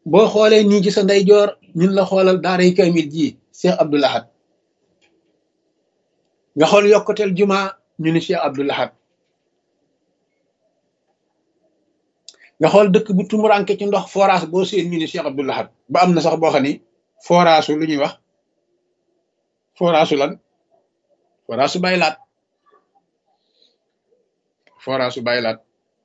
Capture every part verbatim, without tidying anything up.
boo xoolee nii ci sa ndeyjoor ñun la xoolal daaray kamil ji Cheikh Abdoul Ahad nga xool yokkuteel juma ñu ni Cheikh Abdoul Ahad nga xool dëkk bu tumuranke ci ndox forage boo seen ñu ni Cheikh Abdoul Ahad ba am na sax boo xam ni forage lu ñuy wax forage lan forage su baylaat forage su baylaat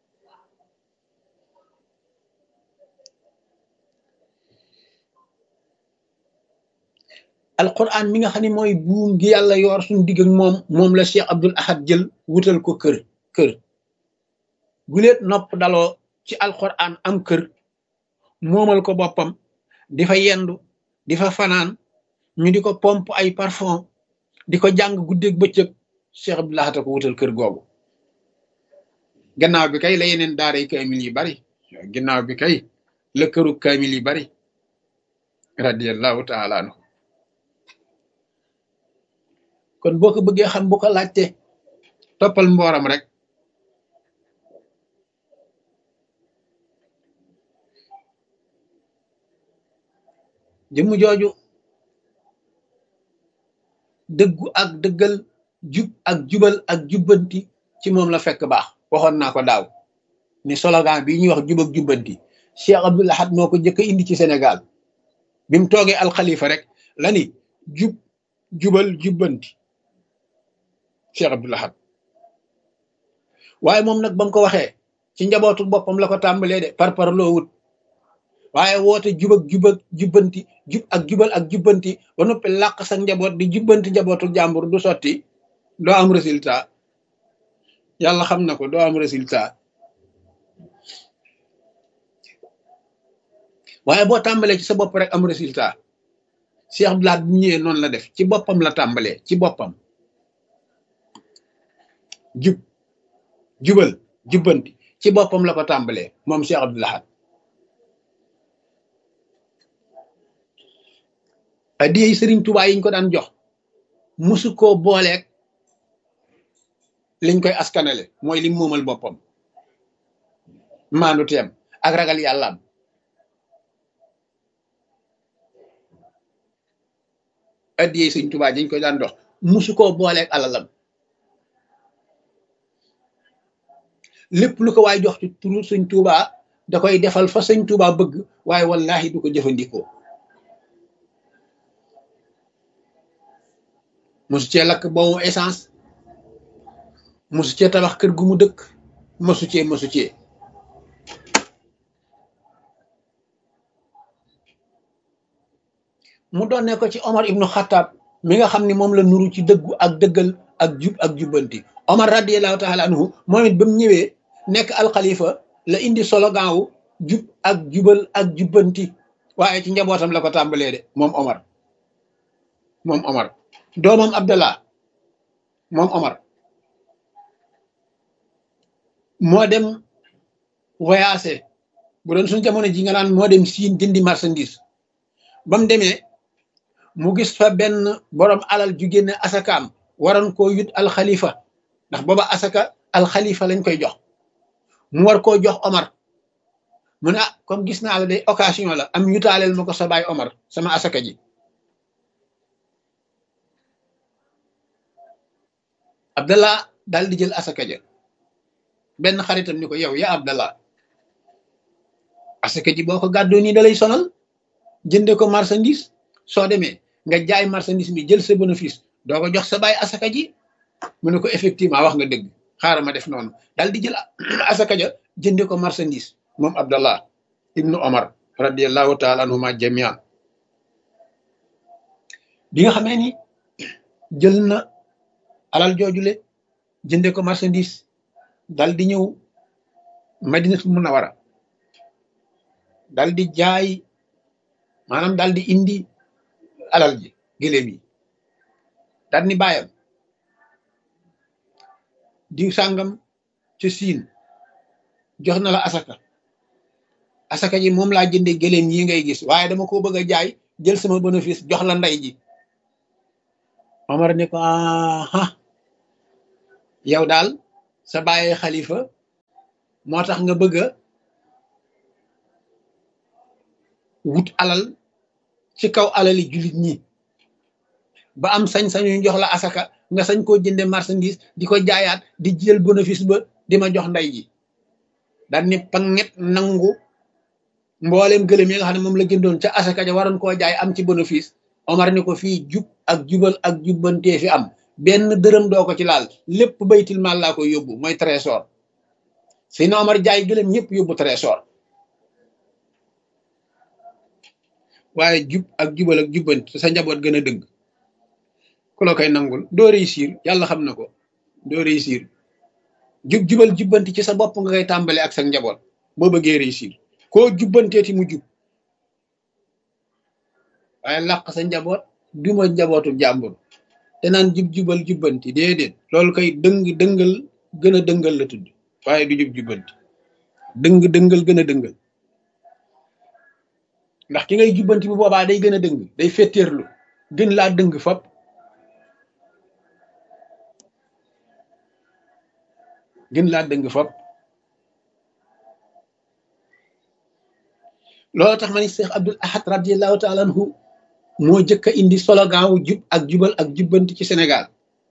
alquran mi nga xam ne mooy buum gi yàlla yor suñu digg ak moom moom la Cheikh Abdoul Ahad jël wutal ko kër kër guleet nopp daloo ci alquran am kër moomal ko boppam di fa yendu di fa fanaan ñu di ko pompe ay parfum di ko jàng guddeeg bëccëg Cheikh Abdoul Ahad ko wutal kër googu gannaaw bi kay la yeneen daaray kaamil yi bari gannaaw bi kay la këru kaamil yi bari radiyallahu taala anhu kon boo ko bëggee xam bu ko laajte toppal mbooram rek jëmm jooju dëggu ak dëggal jub ak jubal ak jubbanti ci moom la fekk baax waxoon naa ko daaw ni slogan bi ñuy wax jub ak jubbanti Cheikh Abdoul Ahad moo ko njëkk a indi ci Sénégal bi mu toogee alxalifa rek la ni jub jubal jubbanti Cheikh Abdoul Ahad waaye moom nag ba mu ko waxee ci njabootu boppam la ko tàmbalee de par par loo wut waaye woote jub ak jub ak jubbanti jub ak jubal ak jubbanti ba noppi làq sa njaboot di jubbanti njabootu jàmbur du sotti doo am résultat yàlla xam na ko doo am résultat waaye boo tàmbalee ci sa bopp rek am résultat Cheikh Abdoul Ahad bu ñëwee noonu la def ci boppam la tàmbalee ci boppam jub jubal jubbanti ci boppam la ko tàmbalee moom Cheikh Abdoul Ahad adiyey Sëriñ Tuubaa yiñ ko daan jox musu koo booleeg liñ koy askanale mooy lim moomal boppam maandu teem ak ragal yàllaam adiyey Sëriñ Tuubaa yiñ ko daan jox musu koo booleeg alalam lépp lu ko waay jox ci turu Sëriñ Tuubaa da koy defal fa Sëriñ Tuubaa bëgg waaye wallahi du ko jëfandikoo mosu cee lakk boobu essence mosu cee tabax kër gu mu dëkk mosu cee mosu cee mu doon ko ci Omar ibnu Xattaab mi nga xam ne moom la nuru ci dëggu ak dëggal ak jub ak jubbanti Omar radiyallahu taala anhu moom it ba mu ñëwee nekk alxalifa la indi slogan wu jub ak jubal ak jubbanti waaye ci njabootam la ko tàmbalee de moom Omar moom Omar doomam Abdallah moom Omar moo dem voyagé bu doon suñu jamono ji nga naan moo dem siin jëndi marchandise ba mu demee mu gis fa benn borom alal ju génne asakaam waroon koo yut alxalifa ndax booba asaka alxalifa lañ koy jox mu war koo jox Omar mu ne ah comme gis naa la day occasion la am yutaaleel ma ko sa baay Omar sama asaka ji Abdallah daal di jël asaka ja benn xaritam ni ko yow ya Abdallah asaka ji boo ko gàddoo nii da lay sonal jënde ko marchandise soo demee nga jaay marchandise mi jël sa bénéfice doo ko jox sa baay asaka ji mu ne ko effectivement wax nga dëgg xaaral ma def noonu daal di jël asaka ja jënde ko marchandise moom Abdallah ibnu Omar radiyallahu taala anhuma jamian bi nga xamee ni jël na alal joojule jënde ko marchandise dal di ñëw Madinatul Munawwara dal di jaay maanaam dal di indi alal ji gëléem yi dal ni bàyyam diw sàngam ci siin jox na la asaka asaka ji moom laa jënde gëléem yi ngay gis waaye dama ko bëgg a jaay jël sama bénéfice jox la ndey ji Omar ne ko aha yow daal sa bàyyi xalifa moo tax nga bëgg a wut alal ci kaw alali jullit ñi ba am sañ-sañu jox la asaka nga sañ koo jënde marchandise di ko jaayaat di jël bénéfice ba di ma jox nday ji daal ni panget nangu mbooleem gëlëm yi nga xam ne moom la jëndoon ca asaka ja waroon koo jaay am ci bénéfice. Omar ni ko fii jub ak jubal ak jubbantee fi am benn dërëm doo ko ci laal lépp baytil maal laa koy yóbbu mooy trésor Seydina Omar jaay gëlëm ñëpp yóbbu trésor waaye jub ak jubal ak jubbanti sa njaboot gën a dëgg ku la koy nangul doo réussir yàlla xam na ko doo réussir jub jubal jubbanti ci sa bopp nga koy tàmbale ak sa njaboot boo bëggee réussir koo jubbanteeti mu jub waaye làq sa njaboot duma njabootu jàmbur te naan jub jubal jubbanti déedéet loolu koy dëng dëngal gën a dëngal la tudd waaye du jub jubbanti dëng dëngal gën a dëngal ndax ki ngay jubbanti bu boobaa day gën a dëng day fetteerlu gën laa dëng fop gën laa dëng fop loolu tax ma ni Cheikh Abdoul Ahad radiallahu taala anhu moo jëkk a indi slogan wu jub ak jubal ak jubbanti ci Sénégal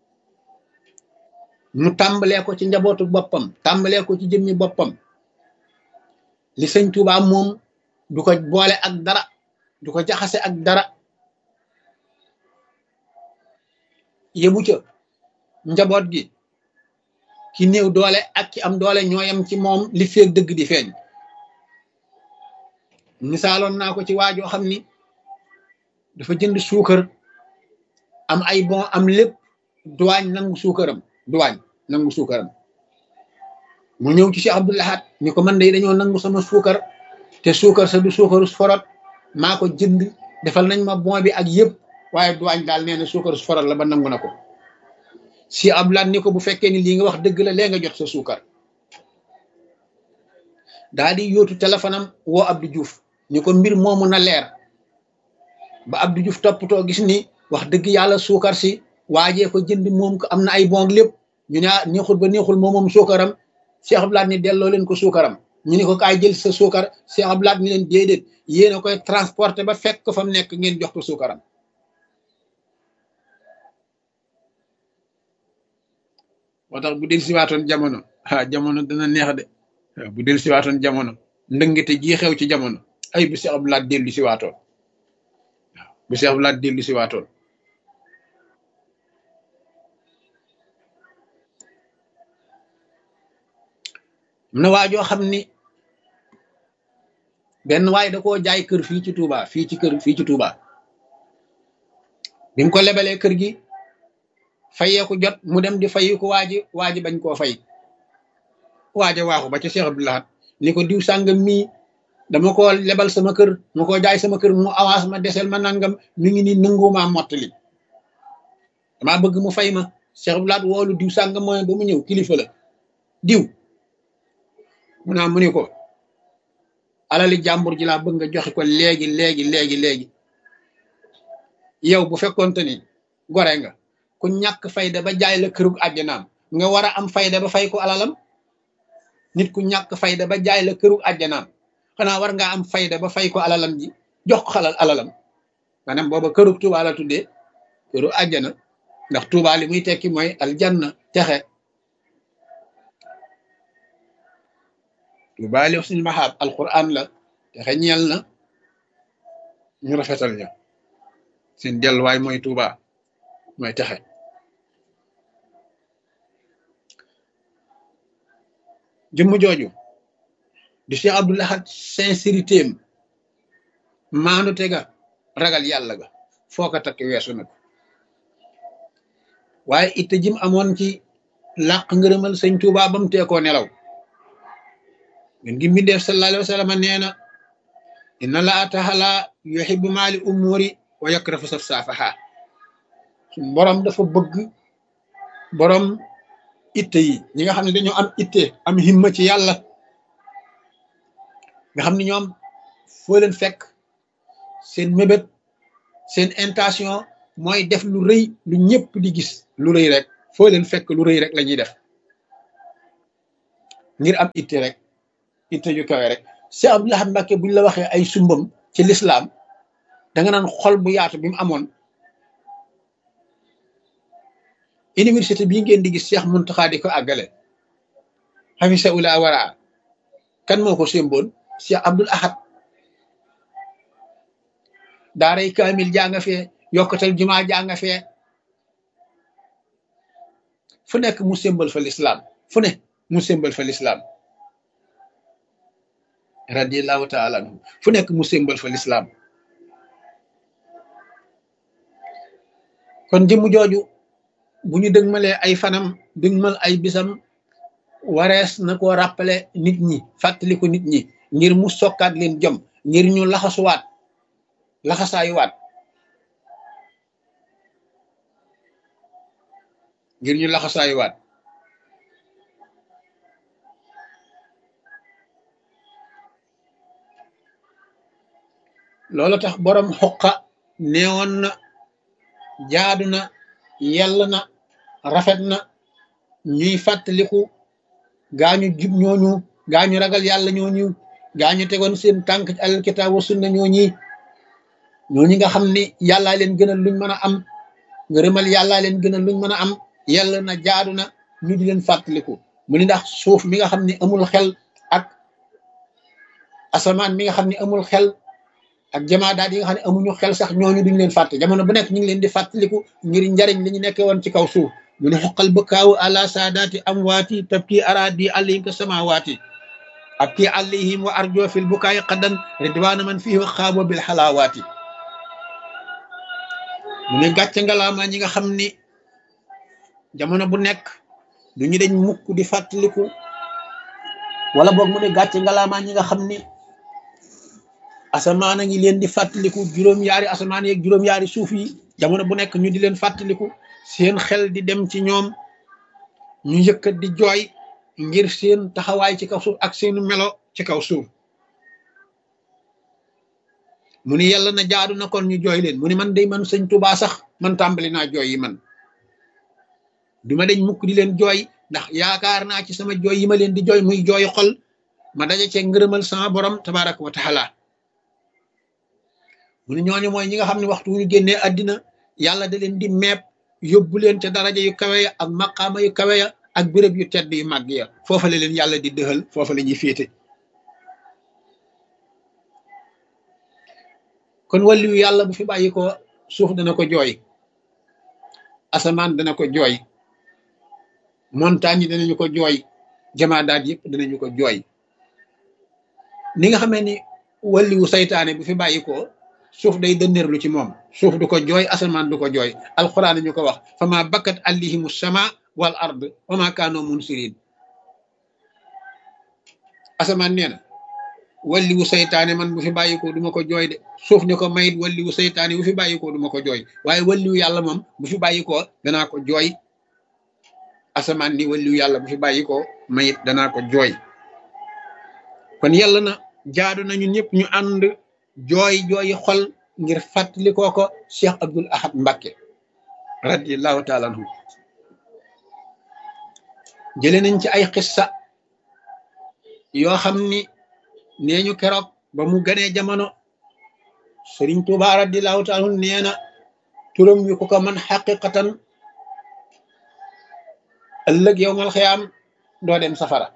mu tàmbalee ko ci njabootu boppam tàmbalee ko ci jëmmi boppam li sëñ Tuubaa moom du ko boole ak dara du ko jaxase ak dara yëbu ca njaboot gi ki néew doole ak ki am doole ñooyam ci moom li feeg dëgg di feeñ misaaloon naa ko ci waajoo xam ni dafa jënd suukar am ay bon am lépp duwaañ nangu suukaram duwaañ nangu suukaram mu ñëw ci Cheikh Abdoul Ahad ni ko man day dañoo nangu sama suukar te suukar sa du suukaru forot maa ko jënd defal nañ ma bon bi ak yëpp waaye duwaañ daal nee na suukaru forot la ba nangu na ko si Abdoul ni ko bu fekkee ni lii nga wax dëgg la lee nga jot sa suukar daa di yóotu téléphone am woo Abdou Diouf ni ko mbir moomu na leer ba Abdou Diouf toppatoo gis ni wax dëgg yàlla suukar si waajee ko jënd moom ko am na ay bon lépp ñu ne neexul ba neexul moom moom suukaram Cheikh Abdoul ni delloo leen ko suukaram ñu ni ko kaay jël sa suukar Cheikh Abdoul ni leen déedéet yéen a koy transporter ba fekk ko fa mu nekk ngeen jox ko suukaram moo tax bu del siwaatoon jamono ah jamono dana neex de bu del siwaatoon jamono ndëngate ji xew ci jamono ay bu Cheikh Abdoul dellu siwaatoon waaw bu Cheikh Abdoul dellu siwaatoon am na waajoo xam ni benn waay da koo jaay kër fii ci Touba fii ci kër fii ci Touba bi mu ko lebalee kër gi fayeeku jot mu dem di fayi ko waaji waaji bañ koo fay waaja waaxu ba ci Cheikh Abdoul Ahad ni ko diw sàngam mii dama ko lebal sama kër ma ko jaay sama kër mu avance ma desel ma nangam mi ngi ni nangumaa mottali damaa bëgg mu fay ma Cheikh Abdoul Ahad woolu diw sàngam mooy ba mu ñëw kilifa la diw mu naa mu ni ko alali jàmbur ji laa bëgg nga joxe ko léegi léegi léegi léegi yow bu fekkoonte ni gore nga ku ñàkk fayda ba jaay la kërug àjjanaam nga war a am fayda ba fay ko alalam nit ku ñàkk fayda ba jaay la kërug àjjanaam xanaa war ngaa am fayda ba fay ko alalam ji jox ko xalal alalam maanaam booba kërug Tuubaa la tuddee këru àjjana ndax Tuubaa li muy tekki mooy aljanna texe Tuubaa li suñu maxaab alquran la texe ñeel na ñu rafetal ña seen delluwaay mooy Tuubaa mooy texe jëmm jooju di Cheikh Abdoul Ahad sincérité am maandu tega ragal yàlla ga foo ko takk weesu nag waaye itte jim amoon ci làq ngërëmal sëñ Tuubaa ba mu teekoo nelaw ngeen gi mbindeef sallallahu alayhi wa sallam nee na inna laa taala yuhibbu maali umuri wa yakrahu safsafaha borom dafa bëgg borom itte yi ñi nga xam ne dañoo am itte am himma ci yàlla nga xam ne ñoom foo leen fekk seen mébét seen intention mooy def lu rëy lu ñëpp di gis lu rëy rek foo leen fekk lu rëy rek la ñuy def ngir am itte rek itte ju kawe rek Cheikh Abdoul Ahad Mbacké buñ la waxee ay sumbam ci lislaam da nga naan xol bu yaatu bi mu amoon. université bii ngeen di gis Cheikh Muntaxa di ko àggale xafisa ula wara kan moo ko sémboon Cheikh Abdul Ahad. daaray kaamil jaa nga fee yokkatal jumaa jaa nga fee fu nekk mu sémbal fa lislaam fu ne mu sémbal fa lislaam radiallahu taala anhu fu nekk mu sémbal fa lislaam kon jëmm jooju bu ñu dëgmalee ay fanam dëgmal ay bisam warees na koo rappelé nit ñi fàttali ko nit ñi ngir mu sokkaat leen jom ngir ñu laxasuwaat laxasaayuwaat ngir ñu laxasaayuwaat loolu tax borom xoqa neewoon na jaadu na yell na rafet na ñuy fàttaliku gaañu jub ñooñu gaañu ragal yàlla ñooñu gaañu tegoon seen tànk ci alkitaab wa sunna ñooñi ñooñi nga xam ni yàllaa leen gënal luñ mën a am ngërëmal yàllaa leen gënal luñ mën a am yell na jaadu na ñu di leen fàttaliku mu ni ndax suuf mi nga xam ni amul xel ak asamaan mi nga xam ni amul xel ak jamaadaat yi nga xam ne amuñu xel sax ñooñu duñ leen fàtte jamono bu nekk ñu ngi leen di fàttaliku ngir njariñ li ñu nekkee woon ci kaw suuf mu ne xoqal bëkkaawu ala saadaati amwaati tabki araadi alayhim ka samawaati abki alayhim wa arjo fil bukaayi qaddan ridwaana man fihi wa xaabo bil xalaawaati mu ne gàcce ngalaamaa ñi nga xam ni jamono bu nekk du ñu dañ mukk di fàttaliku wala boog mu ne gàcce ngalaamaa ñi nga xam ni asamaan a ngi leen di fàttaliku juróom-yaari asamaan yeeg juróom-yaari suuf yi jamono bu nekk ñu di leen fàttaliku seen xel di dem ci ñoom ñu yëkkat di jooy ngir seen taxawaay ci kaw suuf ak seenu melo ci kaw suuf mu ni yàlla na jaadu na kon ñu jooy leen mu ni man day man sëñ Tuubaa sax man tàmbali naa jooy yi man duma dañ mukk di leen jooy ndax yaakaar naa ci sama jooy yi ma leen di jooy muy jooy xol ma daje cee ngërëmal sama borom tabaraka wa taala mu ne ñooñu mooy ñi nga xam ne waxtu wu ñu génnee àddina yàlla da leen di meeb yóbbu leen ca daraja yu kawe ya ak maqaama yu kawe ya ak béréb yu tedd yu màgg ya foofa la leen yàlla di dëxal foofa la ñuy féete kon wàllu yàlla bu fi bàyyi ko suuf dana ko jooy asamaan dana ko jooy montagne yi danañu ko jooy jamaadaat yëpp danañu ko jooy ni nga xamee ni wàlliwu saytaane bu fi bàyyi ko suuf day dënneerlu ci moom suuf du ko jooy asamaan du ko jooy alquran ñu ko wax fama bakkat allihimu sama wal ard wama kaano munsirin asamaan nee na walliwu saytaane man bu fi bàyyikoo duma ko jooy de suuf ni ko mayit walliwu saytaane bu fi bàyyikoo duma ko jooy waaye walliwu yàlla moom bu fi bàyyikoo danaa ko jooy asamaan ni walliwu yàlla bu fi bàyyikoo mayit danaa ko jooy kon yàlla na jaadu na ñun ñëpp ñu ànd jooy jooyi xol ngir fàttali koo ko Cheikh Abdul Ahad Mbacké radiyallahu taala anhu jëlee nañ ci ay xissa yoo xam ni nee ñu keroog ba mu ganee jamono Sëriñ Tuubaa radiyallahu taala anhu nee na turam wi ku ko man xaqiqatan ëllëg yowmal xiyaam doo dem safara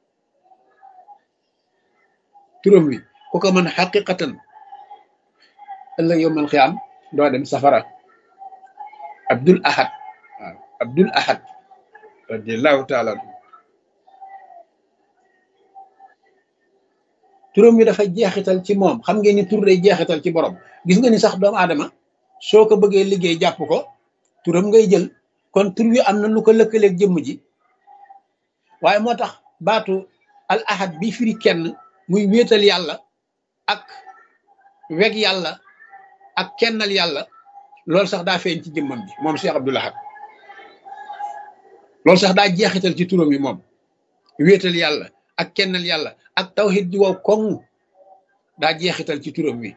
turam wi ku ko man xaqiqatan ëllëg yowmal xiyaam doo dem safara Abdul Ahad waaw Abdul Ahad radiyallahu taala anhu turam wi dafa jeexital ci moom xam ngeen ni tur day jeexital ci borom gis nga ni sax doomu aadama soo ko bëggee liggéey jàpp ko turam ngay jël kon tur wi am na lu ko lëkkaleeg jëmm ji waaye moo tax baatu al ahad bi firi kenn muy wéetal yàlla ak weg yàlla ak kennal yàlla loolu sax daa feeñ ci jëmmam bi moom Cheikh Abdul Ahad loolu sax daa jeexital ci turam wi moom wéetal yàlla ak kennal yàlla ak tawhid ji wow koŋ daa jeexital ci turam wi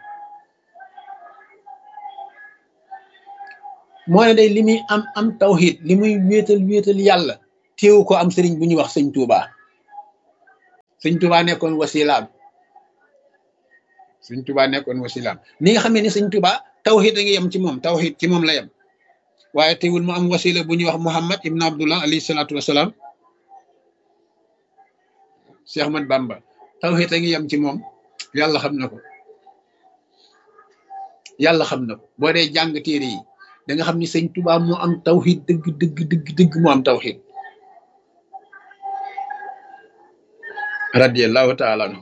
moo ne day li muy am am tawhid li muy wéetal wéetal yàlla téewu ko am sëriñ bu ñuy wax sëñ Tuubaa sëñ Tuubaa nekkoon wasilaam sëñ Tuubaa nekkoon wasilaam ni nga xamee ni sëñ Tuubaa tawhid a ngi yem ci moom tawhid ci moom la yem waaye teewul mu am wasila bu ñuy wax Muhammad ibn Abdullah alayhi salaatu wasalaam Cheikh Ahmad Bamba tawhid a ngi yem ci moom yàlla xam na ko yàlla xam na ko boo dee jàng téere yi da nga xam ni sëñ Tuubaa moo am tawhid dëgg dëgg dëgg dëgg moo am tawhid radiyallahu taala anhu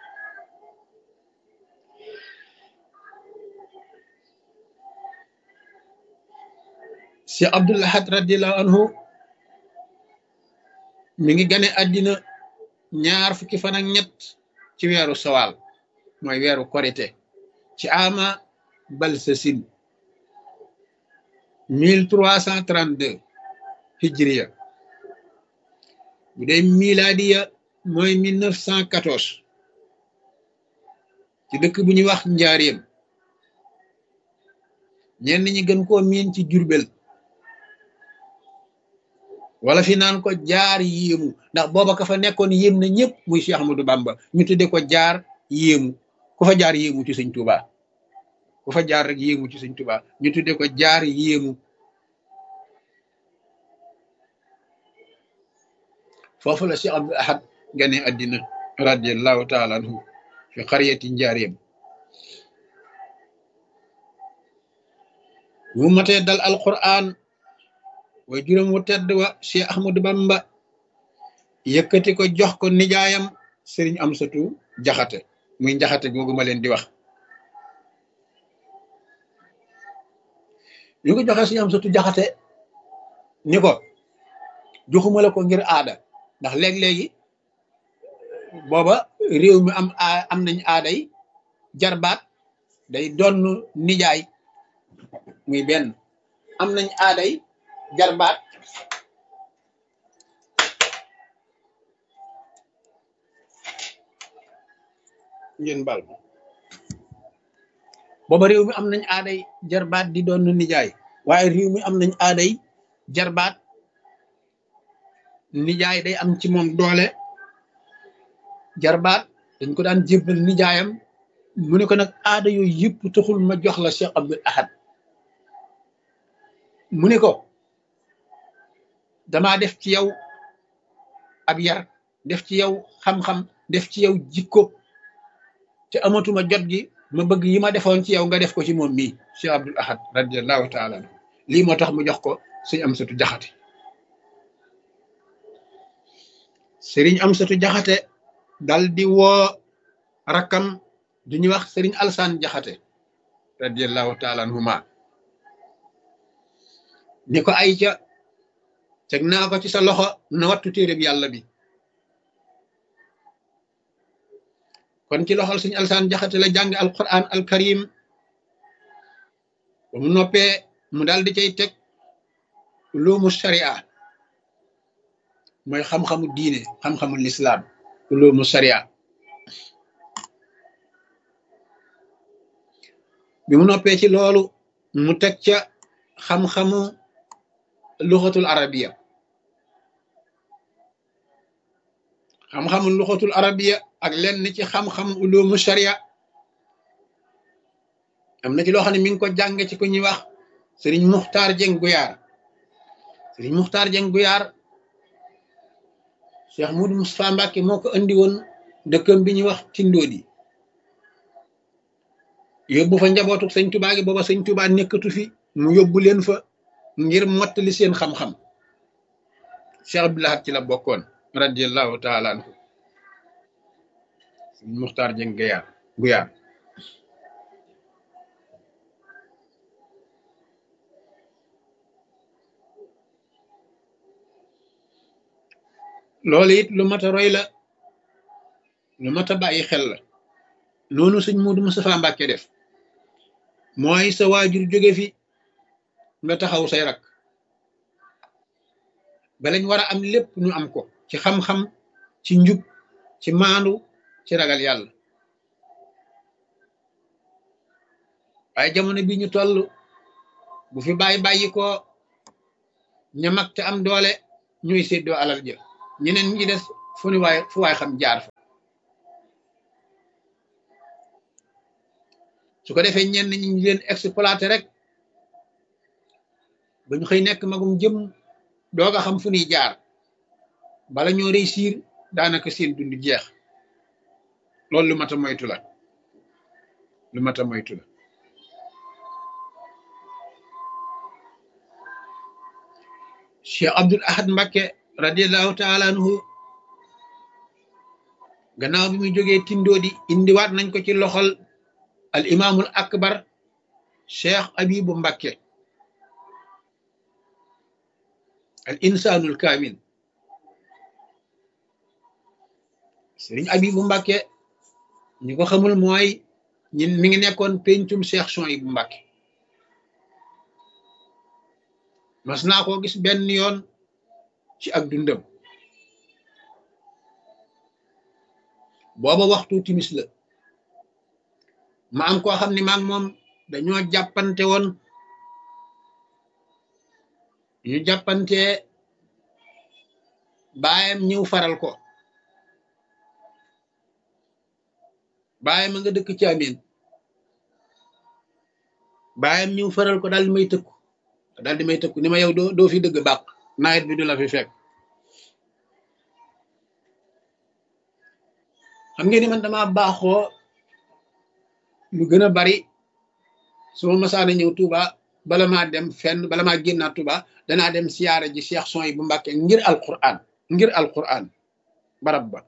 Cheikh Abdul Ahad radiyallahu anhu mi ngi gane àddina ñaar fukki fan ak ñett ci weeru sawaal mooy weeru korite ci ama balsasin mille trois cent trente-deux hijriya bu dee miladiya mooy mille neuf cent quatorze ci dëkk bu ñuy wax njaareem ñenn ñi gën koo miin ci Jurbel wala fi naan ko jaar yéemu ndax booba ka fa nekkoon yéem na ñëpp muy Cheikh Ahmadou Bamba ñu tudde ko jaar yéemu ku fa jaar yéemu ci sëñ Tuubaa ku fa jaar rek yéemu ci sëñ Tuubaa ñu tudde ko jaar yéemu foofu la Cheikh Abdul Ahad gane àddina radiyallahu taala anhu fi xariyati njaareem bu matee dal alquran way juróom wu tedd wa Cheikh Ahmadou Bamba yëkkati ko jox ko nijaayam Sëriñ Amsatu Jaxate muy njaxate googu ma leen di wax ñu ko joxee Sëriñ Amsatu Jaxate ni ko joxuma la ko ngir aada ndax léeg-léegi booba réew mi am am nañ aaday jarbaat day donn nijaay muy benn am nañ aaday jarbaat ngeen bal booba réew mi am nañ aaday jarbaat di doon nijaay waaye réew mi am nañ aaday jarbaat nijaay day am ci moom doole jarbaat dañ ko daan jébbal nijaayam mu ne ko nag aada yooyu yëpp taxul ma jox la Cheikh Abdul Ahad mu ne ko damaa def ci yow ab yar def ci yow xam-xam def ci yow jikko te amatuma jot gi ma bëgg yi ma defoon ci yow nga def ko ci moom mii Cheikh Abdul Ahad radiyallahu taala anhu lii moo tax mu jox ko Sëriñ Amsatu Jaxate Sëriñ Amsatu Jaxate dal di woo rakkam du ñuy wax Sëriñ Alsaan Jaxate radiyallahu taala anhuma ni ko ay ca teg naa ko ci sa loxo na wattu téereb yàlla bi kon ci loxol Sëriñ Alsaan Jaxate la jàng alquran alkarim ba mu noppee mu daal di cay teg ulumu sharia mooy xam-xamu diine xam-xamu lislaam ulumu sharia bi mu noppee ci loolu mu teg ca xam-xamu luxatul arabiya xam-xamu luxatul arabiya ak lenn ci xam-xamu ulumu sharia am na ci loo xam ne mi ngi ko jàng ci ku ñuy wax Sëriñ Muxtaar Jeng Guyaar Sëriñ Muxtaar Jeng Guyaar Cheikh Mudu Mustafa Mbàkke moo ko andi woon dëkkam bi ñuy wax Tindoodi yóbbu fa njabootu sëñ Tuubaa gi booba sëñ Tuubaa nekkatu fi mu yóbbu leen fa ngir mottali seen xam-xam Cheikh Abdul Ahad ci la bokkoon radiyallahu taala anhu Sëriñ Muxtaar Jeng Guyaar Guyaar loolu it lu mat a roy la lu mat a bàyyi xel la noonu sëñ Muudu Mustafaa Mbàkke def mooy sa waajur jóge fi nga taxaw say rak ba lañ war a am lépp ñu am ko ci xam-xam ci njub ci maandu ci ragal yàlla waaye jamono bi ñu toll bu fi bàyyi bàyyi ko ña mag te am doole ñuy séddoo alal jë ñeneen ñi des fu ni waay fu waay xam jaar fa su ko defee ñenn ñi ñu leen exploité rek ba ñu xëy nekk magum jëm doog a xam fu ñuy jaar bala ñoo réussir daanaka seen dund jeex loolu lu mat a moytu la lu mat a moytu la Cheikh Abdul Ahad Mbacké radiallahu taala anhu gannaaw bi muy jógee Tindoodi indiwaat nañ ko ci loxol al imaamul akbar Cheikh Abibu Mbacké al insanul kaamil Sëriñ Abibu Mbacké ñi ko xamul mooy ñin mi ngi nekkoon pencum Cheikh Souhaïbou Mbacké mas naa koo gis benn yoon ci ak dundam booba waxtu timis la ma am koo xam ne maag moom dañoo jàppante woon ñu jàppante baayam ñëw faral ko baayam a nga dëkk ci amin baayam ñëw faral ko daal di may tëkku daal di may tëkku ni ma yow doo doo fi dëgg bàq nawet bi du la fi fekk xam ngeen ni man dama baaxoo lu gën a bari su ma masaana ñëw Touba bala maa dem fenn bala maa génnaat Touba danaa dem siyaare ji Cheikh Souhaïbou Mbacké ngir alquran ngir alquran barab ba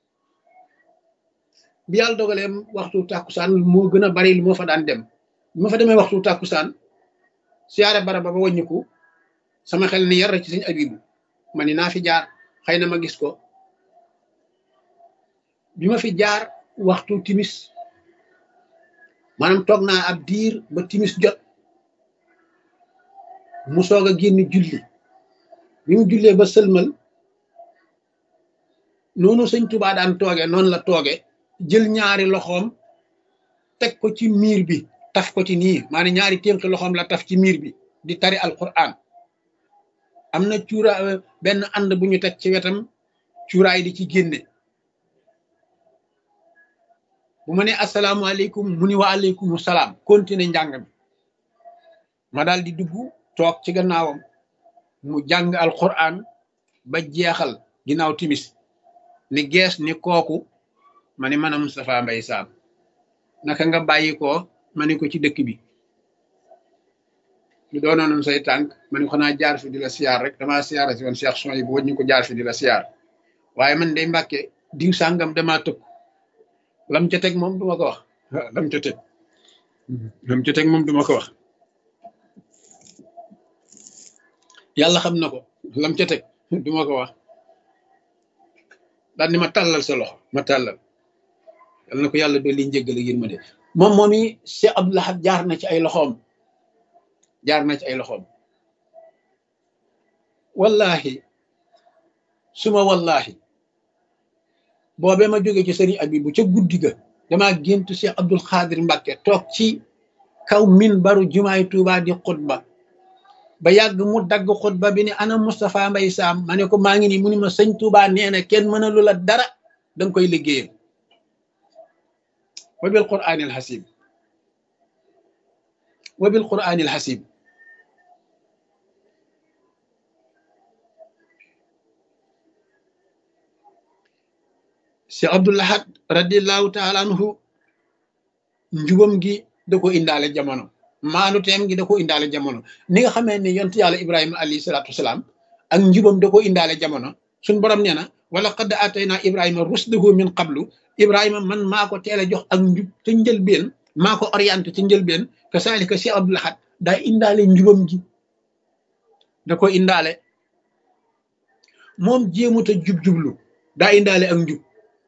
bi yàlla dogalee waxtu tàkkusaan moo gën a bari lu moo fa daan dem bi ma fa demee waxtu tàkkusaan siyaare barab ba ba wàññiku sama xel ni yar ci Sëñ Abibu ma ni naa fi jaar xëy na ma gis ko bi ma fi jaar waxtu timis maanaam toog naa ab diir ba timis jot mu soog a génn julli bi mu jullee ba sëlmal noonu Sëñ Tuubaa daan tooge noonu la tooge jël ñaari loxoom teg ko ci miir bi taf ko ci nii maanaam ñaari ténk loxoom la taf ci miir bi di tari alquran am na cuura benn ànd bu ñu teg ci wetam cuuraay di ci génne bu ma ne asalaamaaleykum mu ni wa aleykum salaam continuer njàng mi ma daal di dugg toog ci gannaawam mu jàng alquran ba jeexal ginnaaw timis ni gees ni kooku ma ni man a Moustapha Mbaye Sam naka nga bàyyi ko ma ni ko ci dëkk bi lu doonoon say tànk ma ni ko xanaa jaar fi di la siyaar rek damaa siyaar si woon Cheikh Souhaïbou ñu ko jaar fi di la siyaar waaye man day Mbàkke diw sàngam damaa tëkk lam ca teg moom duma ko wax lam ca teg lam ca teg moom duma ko wax yàlla xam na ko lam ca teg duma ko wax daal ni ma tàllal sa loxo ma tàllal yal na ko yàlla doon li njéggal ak yërmande moom moom i Cheikh Abdoul Ahad jaar na ci ay loxoom jaar na ci ay loxoom wallahi suma wallahi boobee ma jóge ci Sëriñ Abibu ca guddi ga damaa géntu Cheikh Abdul Xaadir Mbacké toog ci kaw min baru jumaay Tuubaa di xutba ba yàgg mu dagg xutba bi ne ana Moustapha Mbaye Sam ma ne ko maa ngi nii mu ni ma sëñ Tuubaa nee na kenn mënalu la dara danga koy liggéeyal wa bil quraanil xasib wa bil quraanil xasib Cheikh Abdoul Ahad radiallahu taala anhu njubam gi da ko indaale jamono maanu teem gi da ko indaale jamono ni nga xamee ne yonent yàlla Ibrahima alayhi salaatu wasalaam ak njubam da ko indaale jamono suñ borom nee na wala qad atayna Ibrahima rusdahu min qablu Ibrahima man maa ko teel a jox ak njub te njëlbeen maa ko orienté ci njëlbeen kasaalika Cheikh Abdoul Ahad daa indaale njubam gi da ko indaale moom jéemut a jub-jublu daa indaale ak njub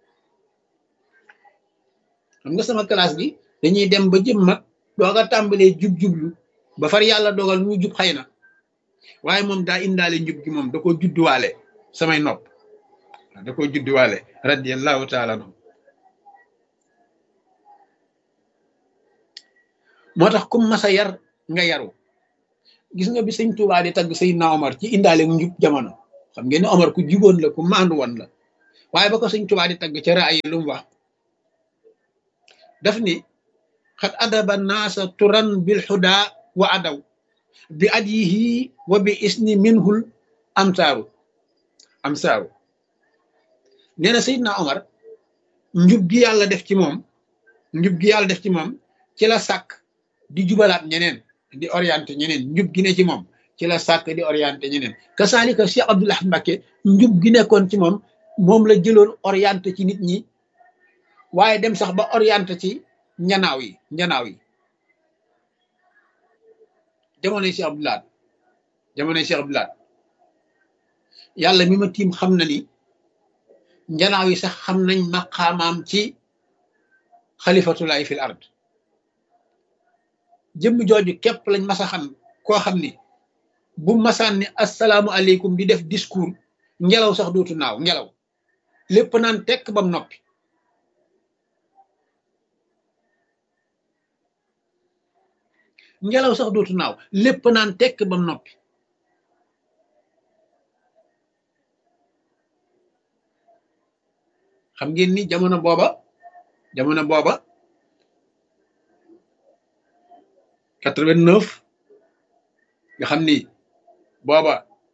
xam nga sama classe bi dañuy dem ba jëm mag doog a tàmbalee jub-jublu ba far yàlla dogal ñu jub xëy na waaye moom daa indaale njub gi moom da ko judduwaale samay nopp da ko judduwaale radiyallahu taala anhu moo tax comme masa yar nga yaru gis nga bi sëñ Tuubaa di tagg Seydina Omar ci indaale njub jamono xam ngeen ne Omar ku juboon la ku maandu woon la waaye ba ko sëñ Tuubaa di tagg ca raay lu mu wax daf ni xat adaba naasa turan bil xuda wa adaw bi adyihi wa bi isni minhul amsaaru amsaaru nee na Seydina Omar njub gi yàlla def ci moom njub gi yàlla def ci moom ci la sàkk di jubalaat ñeneen di orienté ñeneen njub gi ne ci moom ci la sàkk di orienté ñeneen kasaalika Cheikh Abdoul Ahad Mbacké njub gi nekkoon ci moom moom la jëloon orienté ci nit ñi waaye dem sax ba orienté ci njanaaw yi njanaaw yi jamonoy Cheikh Abdoul Ahad jamonoy Cheikh Abdoul Ahad yàlla mi ma tiim xam na ni njanaaw yi sax xam nañ maqaamaam ci xalifatulaay fil ard jëmm jooju képp lañ masa xam koo xam ni bu masaan ni asalaamu aleykum di def discours ngelaw sax dootu naaw ngelaw lépp naan tekk bam noppi ngelaw sax dootu naaw lépp naan tekk bam noppi xam ngeen ni jamono booba jamono booba quatre-vingt-neuf nga xam ni booba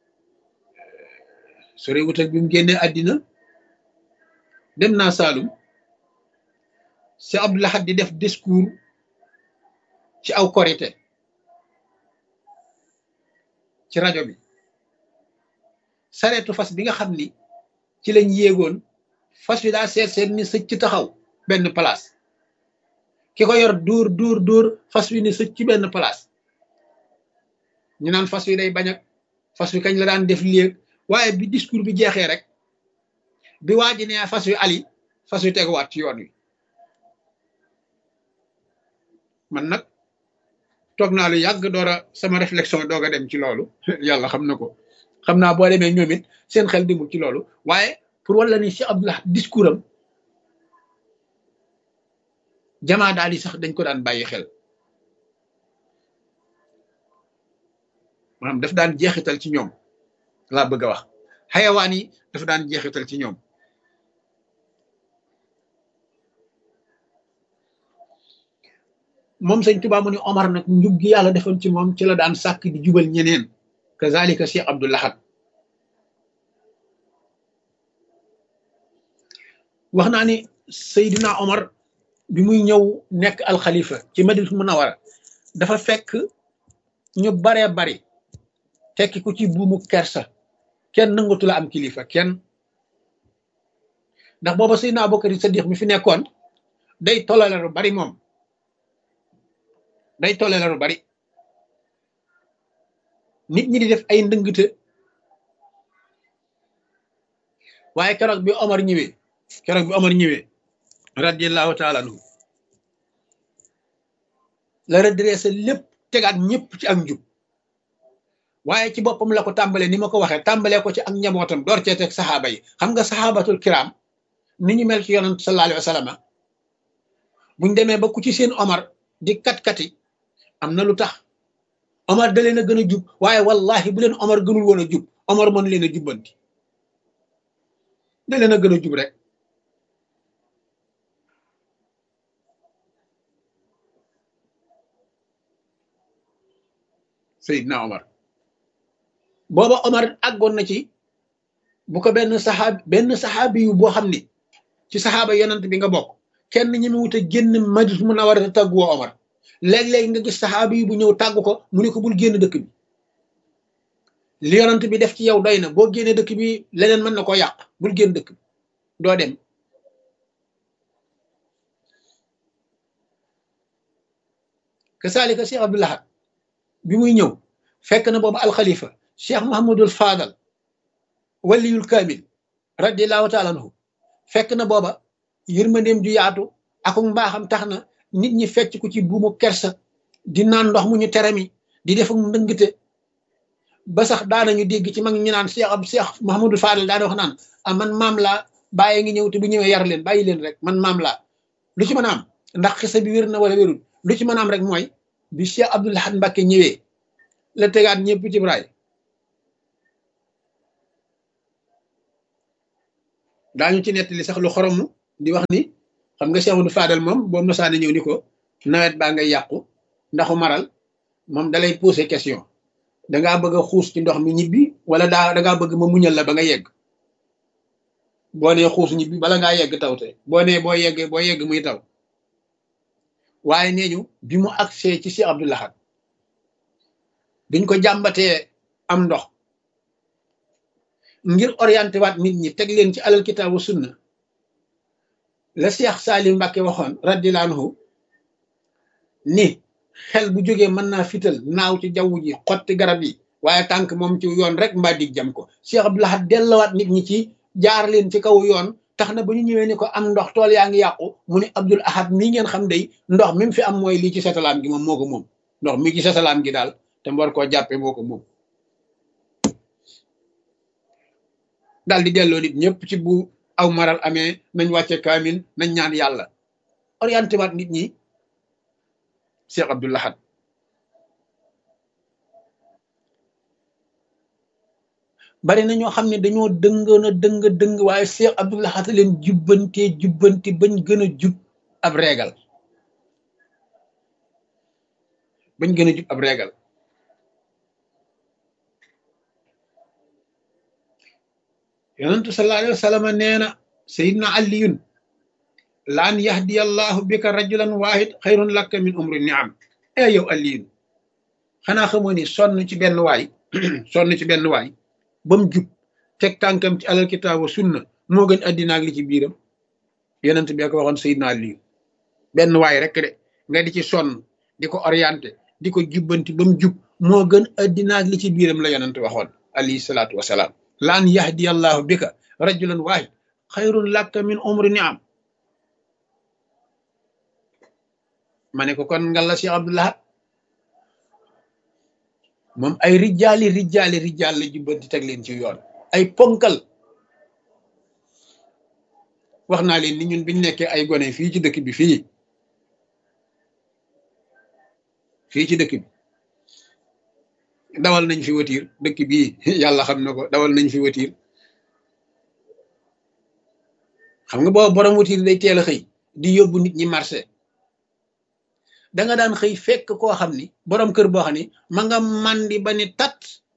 sore wut ak bi mu génnee àddina dem naa Saalum si Abdoul Ahad di def discours ci aw korité ci rajo bi sareetu fas bi nga xam ni ci lañ yéegoon fas wi daa seet seet ni sëcc taxaw benn place ki ko yor dóor dóor dóor fas wi ni sëcc ci benn place ñu naan fas wi day bañ ak fas wi kañ la daan def léeg waaye bi discours bi jeexee rek bi waa ji nee fas wi ali fas wi teguwaat ci yoon wi man nag toog naa lu yàgg door a sama réflexion doog a dem ci loolu yàlla xam na ko xam naa boo demee ñoom it seen xel demul ci loolu waaye pour wala ni Cheikh Abdoul Ahad discours am jamaa daal yi sax dañ ko daan bàyyi xel maanaam daf daan jeexital ci ñoom laa bëgg a wax xayawaan yi dafa daan jeexital ci ñoom moom sëñ Tuubaa mu ni Omar nag njub gi yàlla defoon ci moom ci la daan sàkk di jubal ñeneen kazalika Cheikh Abdoul Ahad wax naa ni Seydina Omar bi muy ñëw nekk alxalifa ci Madinatul Munawwara dafa fekk ñu baree bari tekki ku ci buumu kersa kenn nangatu la am kilifa kenn ndax booba Seydina Abubakar Sadiq mi fi nekkoon day tolale lu bari moom day tolale lu bari nit ñi di def ay ndëngte waaye keroog bi Omar ñëwee keroog bi Omar ñëwee radiyallahu taala anhu la redressé lépp tegaat ñëpp ci ak njub waaye ci boppam la ko tàmbalee ni ma ko waxee tàmbalee ko ci ak njabootam door cee teg saxaaba yi xam nga saxaabatul kiram ni ñu mel ci yonent sallallahu alayhi wa sallam buñ demee ba ku ci seen Omar di kat-kati am na lu tax Omar da leen a gën a jub waaye wallahi bu leen Omar gënul woon a jub Omar mën leen a jubbanti da leen a gën a jub rek Seydina Omar booba Omar àggoon na ci bu ko benn saxaab benn saxaabi yu boo xam ni ci saxaaba yonent bi nga bokk kenn ñi mu wut a génn Madinatul Munawwara te tàggu woo Omar léeg-léeg nga gis saxaabi yu bu ñëw tàggu ko mu ne ko bul génn dëkk bi li yonent bi def ci yow doy na boo génnee dëkk bi leneen mën na koo yàq bul génn dëkk bi doo dem kasaalika Cheikh Abdoul Ahad bi muy ñëw fekk na boobu alxalifa Cheikh Mouhamadul Fadal waliyul kaamil radiallahu taala anhu fekk na booba yërmandeem ju yaatu ak mbaaxam tax na nit ñi fecc ko ci buumu kersa di naan ndox mu ñu tere mi di def ndëngte ba sax daanañu dégg ci mag ñu naan Cheikh ab Cheikh Mouhamadul Fadal daana wax naan ah man maam laa bàyyi ngi ñëw te bu ñëwee yar leen bàyyi leen rek man maam laa lu ci mën a am ndax xisa bi wér na wala wérul lu ci mën a am rek mooy bi Cheikh Abdoul Ahad Mbacké ñëwee la tegaat ñëpp ci braay daañu ci nettali sax lu xorom di wax ni xam nga Cheikh Amadou Fadal moom boo mosaane ñëw ni ko nawet baa ngay yàqu ndaxu maral moom dalay poser question dangaa bëgg a xuus ci ndox mi ñibbi wala daa dangaa bëgg ma muñal la ba nga yegg boo nee xuus ñibbi bala ngaa yegg taw te boo nee boo yeggee boo yegg muy taw waaye nee ñu bi mu agsee ci Cheikh Abdou Lahad biñ ko jàmbatee am ndox ngir orienté waat nit ñi teg leen ci alal kitaabu sunna la Cheikh Salim Mbacke waxoon radiyallahu anhu ni xel bu jógee mën naa fital naaw ci jaww ji xotti garab yi waaye tànk moom ci yoon rek mbaa dig jam ko Cheikh Abdou Lahad dellawaat nit ñi ci jaar leen ci kaw yoon tax na ba ñu ñëwee ni ko am ndox tool yaa ngi yàqu mu ni Abdoul Ahad mii ngeen xam day ndox mi mu fi am mooy lii ci satalaam gi moom moo ko moom ndox mi ci satalaam gi daal te mu war koo jàppe moo ko moom daal di delloo nit ñëpp ci bu aw maral amee nañ wàcce kaamil nañ ñaan yàlla orienté waat nit ñi Cheikh Abdoul Ahad bari na ñoo xam ne dañoo dëngoon a dëng dëng waaye Cheikh Abdoul Ahad leen jubbantee jubbanti bañ gën a jub ab reegal bañ gën a jub ab reegal yonentu sallallahu alayhi wa sallam nee na sayidna aliyun laan yahdiyallahu bika rajulan wahid xayrun laka min umri niam e yow aliyun xanaa xamoo ni sonn ci benn waay sonn ci benn waay ba mu jub teg tànkam ci alal kitaabu sunna moo gën addina ak li ci biiram yonent bi ko waxoon sayidna aliyun benn waay rek de nga di ci sonn di ko orienté di ko jubbanti ba mu jub moo gën addina ak li ci biiram la yonent waxoon alayhi salaatu wasalaam laan yahdiyallahu bika rajulan wahid xayrun laka min umri niam ma ne ko kon nga la Cheikh Abdoul Ahad moom ay rijaali rijaali rijaal la jubbanti teg leen ci yoon ay ponkal wax naa leen ni ñun biñ nekkee ay gone fii ci dëkk bi fii fii ci dëkk bi dawal nañ fi watiir dëkk bii yàlla xam na ko dawal nañ fi watiir xam nga boobu borom watiir day teel a xëy di yóbbu nit ñi marché da nga daan xëy fekk koo xam ni borom kër boo xam ni ma nga mandi ba ni tat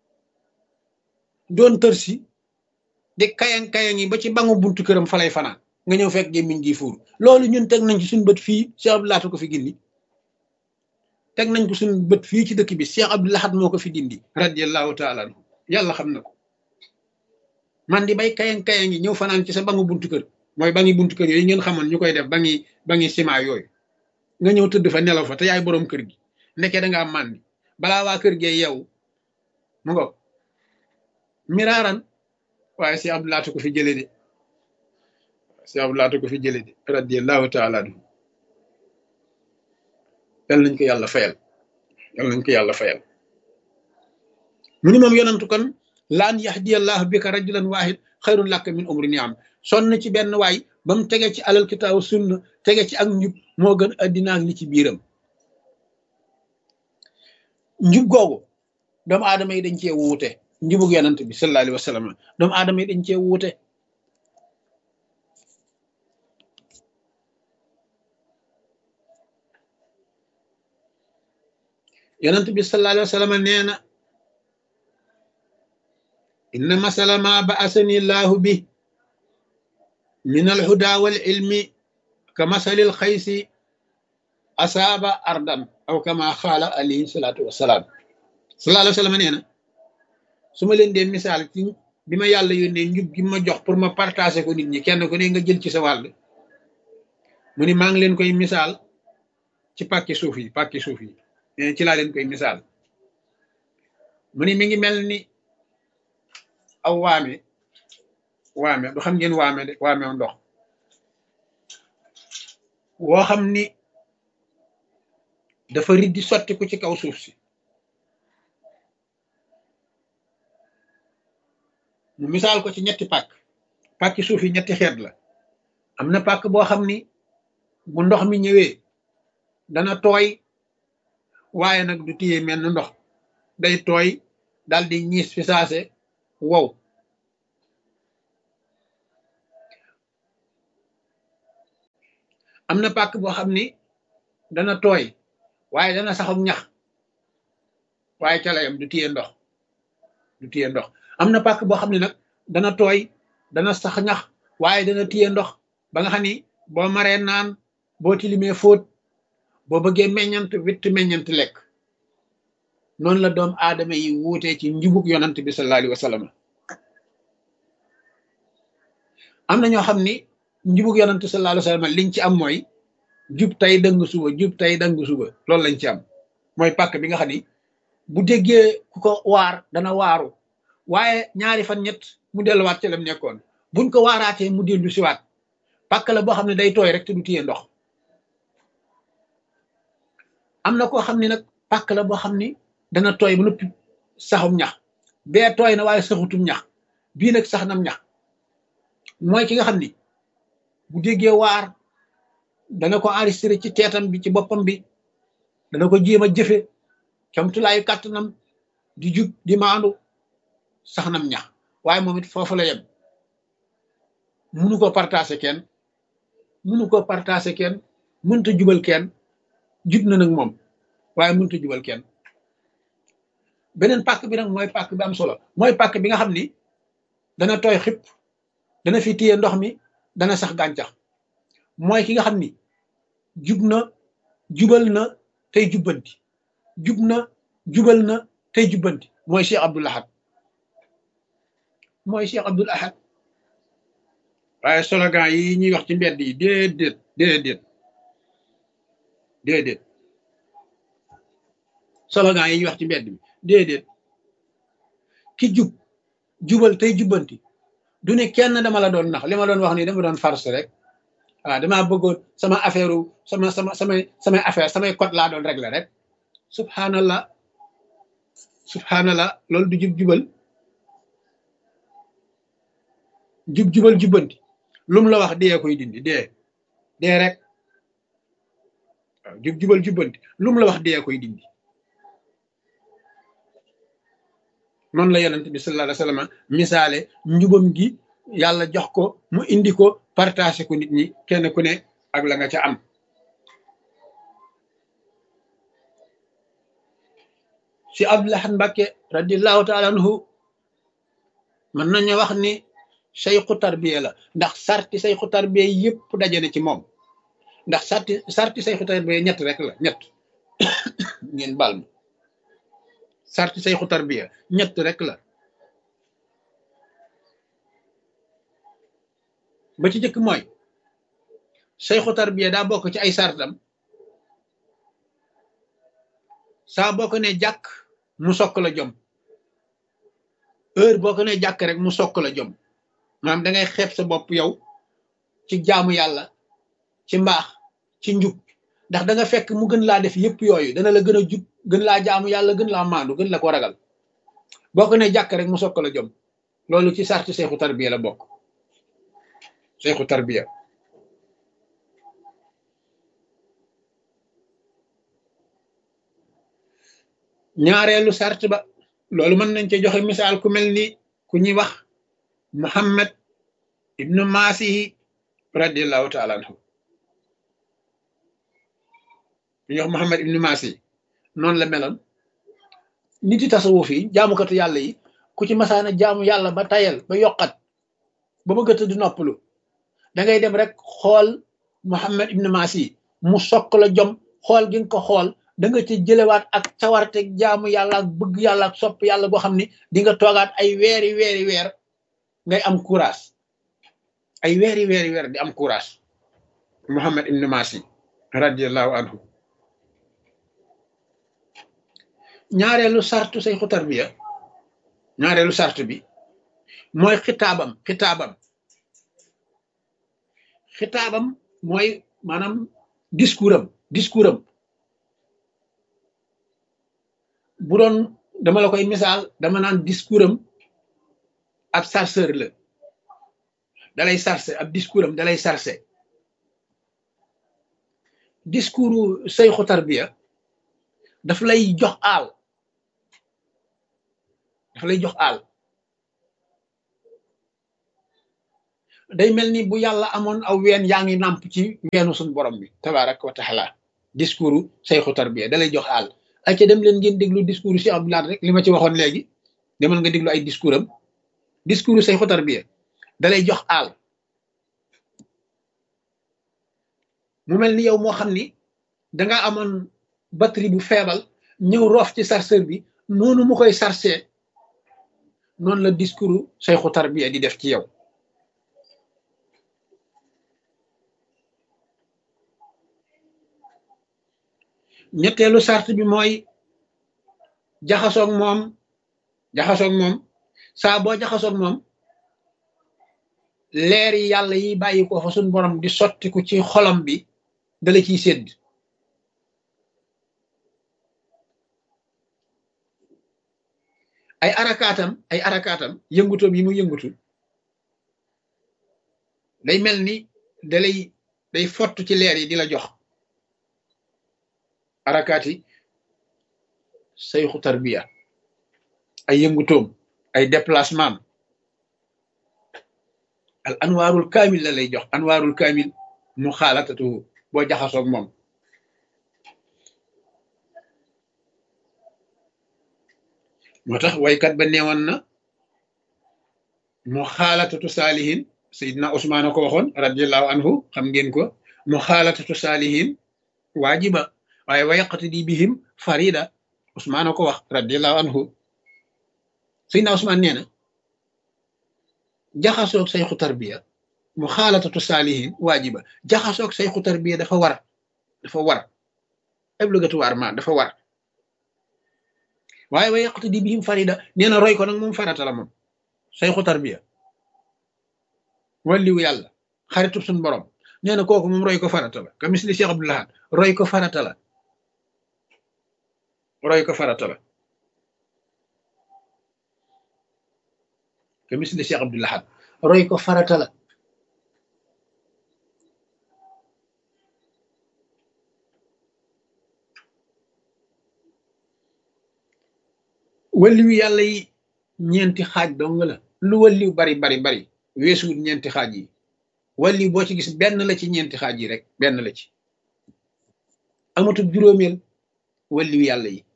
doon tër si di kayang kayang yi ba ci bangu buntu këram fa lay fanaan nga ñëw fekk gémmiñ gi fuur loolu ñun teg nañ ci suñu bët fii Cheikh Abdou Lahad ko fi gindi teg nañ ko suñu bët fii ci dëkk bi Cheikh Abdou Lahad moo ko fi dindi radiyallahu taala anhu yàlla xam na ko man di bay kayang kayang yi ñëw fanaan ci sa bangu buntu kër mooy bangi buntu kër yooyu ngeen xamoon ñu koy def bangi bangi ciment yooyu nga ñëw tëdd fa nelaw fa te yaay boroom kër gi nekkee da ngaa màndi balaa waa kër gee yow mu ngo miraaran waaye Cheikh Abdou Lahad ko fi jële de Cheikh Abdou Lahad ko fi jële de radiyallahu taala anhu yal nañ ko yàlla fayal yal nañ ko yàlla fayal mu ni moom yonantu kon laan yahdiyallahu bika rajulan wahid xayrun laka min umri niam sonn ci benn waay ba mu tege ci alal kitaabu sunna tege ci ak njub moo gën addina ak li ci biiram njub googu doomu aadama yi dañ cee wuute njubug yonent bi sallallahu alayhi wa sallam doomu aadama yi dañ cee wuute yonent bi sallallahu alayhi wa sallam nee na inna masala ma ba'asani llahu bi min alhuda wal ilmi ka masalil xaysi asaaba ardan aw kama xaala alayhi salaatu wasalaam sallallahu alayhi wa sallam nee na su ma leen dee misaal ci bi ma yàlla yónnee njub gi ma jox pour ma partager ko nit ñi kenn ku ne nga jël ci sa wàll mu ni maa ngi leen koy misaal ci pàkki suuf yi pàkki suuf yi ci laa leen koy misaal mu ni mi ngi mel ni aw waame waame du xam ngeen waame de waame ndox woo xam ni dafa riddi sotti ko ci kaw suuf si mu misaal ko ci ñetti pàkk pàkki suuf yi ñetti xeet la am na pàkk boo xam ni bu ndox mi ñëwee dana tooy waaye nag du téye mel ni ndox day tooy dal di ñiis fi saase wow am na pàkk boo xam ni dana tooy waaye dana saxum ñax waaye ca la yam du téye ndox du téye ndox am na pàkk boo xam ne nag dana tooy dana sax ñax waaye dana téye ndox ba nga xam ni boo maree naan boo tilimee fóot boo bëggee meññant witt meññant lekk noonu la doom aadama yi wuutee ci njubug yonant bi sallallahu alayhi wa sallam am na ñoo xam ni njubug yonant sallallahu alayhi wa sallam liñ ci am mooy jub tey dëng suba jub tey dëng suba loolu lañ ci am mooy pàkk bi nga xam ni bu déggee ku ko waar dana waaru waaye ñaari fan ñett mu delluwaat ci lam nekkoon buñ ko waaraatee mu dellu siwaat pàkk la boo xam ne day tooy rek te du téye ndox am na koo xam ni nag pàkk la boo xam ni dana tooy ba noppi saxum ñax bee tooy na waaye saxutum ñax bii nag sax nam ñax mooy ki nga xam ni bu déggee waar dana ko enregistré ci teetam bi ci boppam bi dana ko jéem a jëfe camtulaayu kàttanam di jub di maandu sax nam ñax waaye moom it foofu la yem munu ko partagé kenn munu ko partagé kenn mënta jubal kenn jub na nag moom waaye mënta jubal kenn beneen pàkk bi nag mooy pàkk bi am solo mooy pàkk bi nga xam ni dana tooy xip dana fi téye ndox mi dana sax gàncax mooy ki nga xam ni jub na jubal na tey jubbanti jub na jubal na tey jubbanti mooy Cheikh Abdoul Ahad mooy Cheikh Abdoul Ahad waaye slogan yi ñuy wax ci mbedd yi déedéet déedéet déedéet slogan yi ñuy wax ci mbedd bi déedéet ki jub jubal tey jubbanti du ne kenn dama la doon nax li ma doon wax nii dama doon farce rek waaw damaa bëggoon sama affaire sama sama samay samay affaire samay code laa doon régler rek subhanallah subhanallah loolu du jub jubal jub jubal jubbanti lum la wax dee koy dindi dee dee rek waaw jub jubal jubbanti lum la wax dee koy dindi noonu la yonent bi sallallahu alayhi wa sallam misaale njubam gi yàlla jox ko mu indi ko partagé ko nit ñi kenn ku ne ak la nga ca am si Abdul Ahad Mbacké radiallahu taala anhu mën nañu wax ni sayxu tarbiya la ndax sarti sayxu tarbiya yëpp dajane ci moom ndax sarti sarti sayxu tarbiya ñett rek la ñett ngeen baal ma sarti sayxu tarbiya ñett rek la ba ci jëkk mooy sayxu tarbiya daa bokk ci ay sartam saa boo ko ne jàkk mu sokk la jom heure boo ko ne jàkk rek mu sokk la jom maanaam da ngay xeeb sa bopp yow ci jaamu yàlla ci mbaax ci njub ndax da nga fekk mu gën laa def yëpp yooyu dana la gën a jub gën laa jaamu yàlla gën laa maandu gën la ko ragal boo ko ne jàkk rek mu sokk la jom loolu ci sarti sayxu tarbiya la bokk sayxu tarbiya ñaareelu sart ba loolu mën nañ ci joxe misaal ku mel ni ku ñuy wax Muhammad ibnu Masihi radiallahu taala anhu ku ñuy wax Muhammad ibnu Masihi noonu la meloon nit yi tasawuf yi jaamukatu yàlla yi ku ci masaana jaamu yàlla ba tayal ba yokkat ba bëgg a tëdd noppalu da ngay dem rek xool Muhammad ibnu Masihi mu sokk la jom xool gi nga ko xool da nga ci jëlewaat ak cawarte jaamu yàlla ak bëgg yàlla ak sopp yàlla boo xam ni di nga toogaat ay weeri weeri weer ngay am courage ay weeri weeri weer di am courage Muhammad ibn Masi radiallahu anhu ñaareelu sartu sayxu tarbiya ñaareelu sart bi mooy xitaabam xitaabam xitaabam mooy maanaam discours am discours am bu doon dama la koy misaal dama naan discours am ab sarceur la dalay sarcé ab discours am dalay sarcé discours sayxu tarbiya daf lay jox aal daf lay jox aal day mel ni bu yàlla amoon aw ween yaa ngi nàmp ci weenu suñ borom bi tabarak wa taala discours sayxu tarbiya da lay jox àll ay ca dem leen ngeen déglu discours Cheikh Abdou Lahad rek li ma ci waxoon léegi demal nga déglu ay discours am discours sayxu tarbiya da lay jox àll mu mel ni yow moo xam ni danga amoon batterie bu feebal ñëw roof ci chargeur bi noonu mu koy chargé noonu la discours sayxu tarbiya di def ci yow ñetteelu sart bi mooy jaxasoog moom jaxasoog moom saa boo jaxasoog moom leer yi yàlla yi bàyyi ko fa suñ borom di sottiku ci xolam bi dala ciy sédd ay arakaatam ay arakaatam yëngutoom yi mu yëngutu day mel ni dalay day fott ci leer yi di la jox arakaati sayxu tarbiya ay yëngutoom ay déplacement al anwaarul kaamil la lay jox anwaarul kaamil mu xaalatatu boo jaxasoog moom moo tax waykat ba neewoon na mu xaalatatu saalihin sayidna Usmaan ko waxoon radiallahu anhu xam ngeen ko mu xaalatatu saalihin waajiba waaye wa yaqtadi bihim farida Usmaan ko wax radiallahu anhu sayidna Usmaan nee na jaxasoog sayxu tarbiya mu xaalatatu saalihin waajiba jaxasoog sayxu tarbiya dafa war dafa war obligatoirement dafa war waaye wa yaqtadi bihim farida nee na roy ko nag moom farata la moom sayxu tarbiya walliwu yàlla xaritu suñ borom nee na kooku moom roy ko farata la ka misli Cheikh Abdou Lahad roy ko farata la roy ko farata la ka misli Cheikh Abdou Lahad roy ko farata la walliwu yàlla yi ñeenti xaaj dong la lu walliw bari bari bari weesuwut ñeenti xaaj yi walliw boo ci gis benn la ci ñeenti xaaj yi rek benn la ci amatul juróomeel walliw yàlla yi